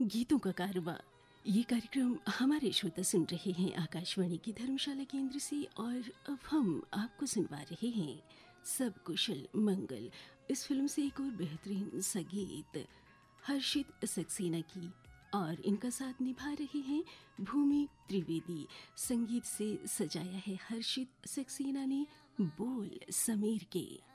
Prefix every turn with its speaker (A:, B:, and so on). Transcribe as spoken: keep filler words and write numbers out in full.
A: गीतों का कारवां। ये कार्यक्रम हमारे श्रोता सुन रहे हैं आकाशवाणी की धर्मशाला केंद्र से, और अब हम आपको सुनवा रहे हैं सब कुशल मंगल। इस फिल्म से एक और बेहतरीन सा गीत हर्षित सक्सेना की, और इनका साथ निभा रहे हैं भूमि त्रिवेदी। संगीत से सजाया है हर्षित सक्सेना ने, बोल समीर के।